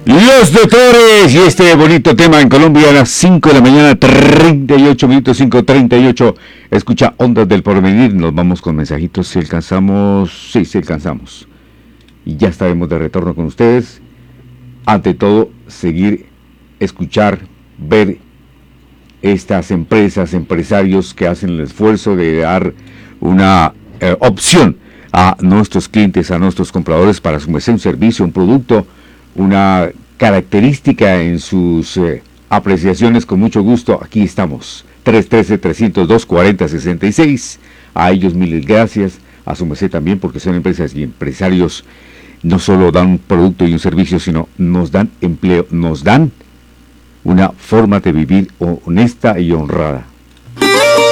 Los doctores y este bonito tema en Colombia a las 5 de la mañana, 38 minutos, 5:38. Escucha Ondas del Porvenir. Nos vamos con mensajitos si alcanzamos. Sí, si alcanzamos. Y ya estaremos de retorno con ustedes. Ante todo, seguir, escuchar, ver estas empresas, empresarios que hacen el esfuerzo de dar una opción a nuestros clientes, a nuestros compradores para ofrecer un servicio, un producto, una característica en sus apreciaciones. Con mucho gusto, aquí estamos, 313-302-4066. A ellos mil gracias, a su merced también, porque son empresas y empresarios, no solo dan un producto y un servicio, sino nos dan empleo, nos dan una forma de vivir honesta y honrada.